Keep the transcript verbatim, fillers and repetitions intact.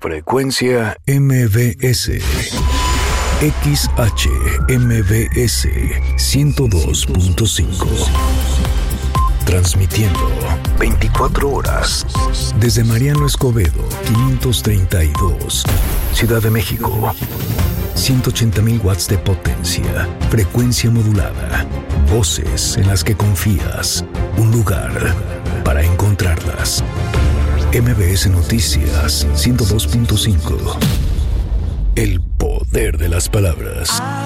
Frecuencia M B S. X H M B S ciento dos punto cinco. Transmitiendo veinticuatro horas desde Mariano Escobedo, quinientos treinta y dos, Ciudad de México. ciento ochenta mil watts de potencia. Frecuencia modulada. Voces en las que confías. Un lugar para encontrarlas. M B S Noticias ciento dos punto cinco. El poder de las palabras.